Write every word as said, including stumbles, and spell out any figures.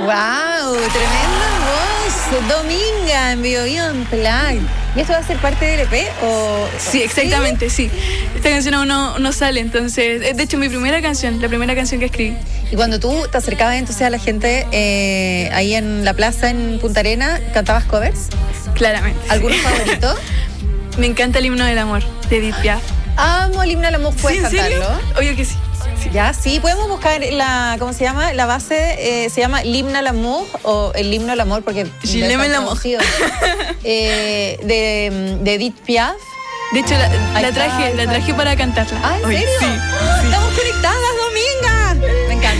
¡Wow! Tremenda voz. Dominga en Bio Bio Unplugged. ¿Y esto va a ser parte del E P? O... Sí, exactamente, sí. sí. Esta canción aún no, no sale, entonces, es de hecho mi primera canción, la primera canción que escribí. Y cuando tú te acercabas entonces a la gente eh, ahí en la plaza en Punta Arena, ¿cantabas covers? Claramente. ¿Alguno sí. favorito? Me encanta el himno del amor, de Edith Piaf. Amo el himno del amor, ¿puedes ¿Sí, en cantarlo? serio? Obvio que sí. Sí. Ya, sí, podemos buscar la, ¿cómo se llama? La base eh, se llama L'Hymne à l'amour o el himno al amor, porque Je l'aime l'amour. eh, de, de Edith Piaf. De hecho, la, la traje, la traje para cantarla. Ah, ¿en Oye, serio? sí, ¡Oh! sí. Estamos conectadas.